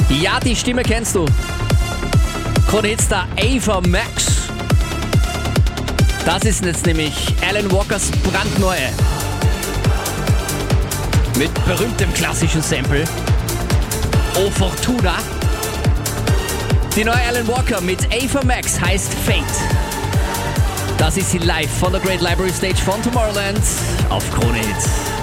Ja, die Stimme kennst du. Chronetstar Ava Max. Das ist jetzt nämlich Alan Walkers brandneue. Mit berühmtem klassischen Sample. O Fortuna. Die neue Alan Walker mit Ava Max heißt Fate. Das ist sie live von der Great Library Stage von Tomorrowland auf Krone Hits.